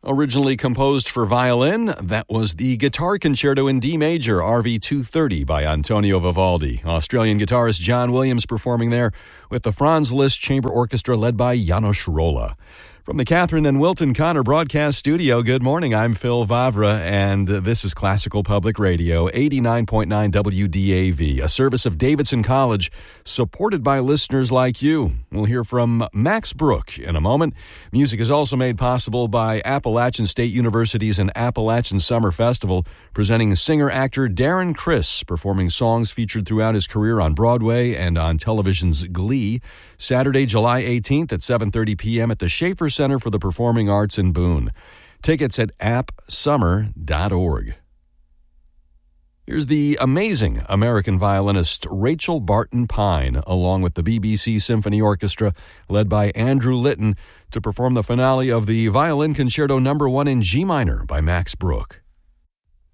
Originally composed for violin, that was the Guitar Concerto in D Major, RV 230 by Antonio Vivaldi. Australian guitarist John Williams performing there with the Franz Liszt Chamber Orchestra led by Janos Rolla. From the Catherine and Wilton Connor Broadcast Studio, good morning. I'm Phil Vavra, and this is Classical Public Radio, 89.9 WDAV, a service of Davidson College, supported by listeners like you. We'll hear from Max Brook in a moment. Music is also made possible by Appalachian State University's and Appalachian Summer Festival, presenting singer-actor Darren Criss, performing songs featured throughout his career on Broadway and on television's Glee. Saturday, July 18th at 7:30 p.m. at the Schaefer Center for the Performing Arts in Boone. Tickets at appsummer.org. Here's the amazing American violinist Rachel Barton Pine, along with the BBC Symphony Orchestra, led by Andrew Litton, to perform the finale of the Violin Concerto No. 1 in G minor by Max Brook.